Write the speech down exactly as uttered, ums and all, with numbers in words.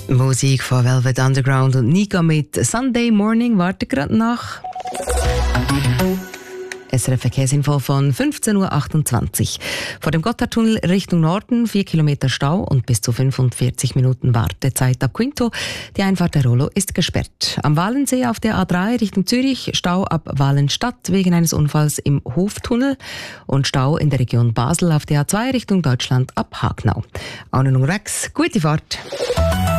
Musik von Velvet Underground und Nika mit Sunday Morning wartet gerade nach. S R F-Verkehrsinfo von fünfzehn Uhr achtundzwanzig. Vor dem Gotthardtunnel Richtung Norden vier Kilometer Stau und bis zu fünfundvierzig Minuten Wartezeit ab Quinto. Die Einfahrt der Rollo ist gesperrt. Am Walensee auf der A drei Richtung Zürich Stau ab Walenstadt wegen eines Unfalls im Hoftunnel und Stau in der Region Basel auf der A zwei Richtung Deutschland ab Hagnau. Auch noch Rex, gute Fahrt.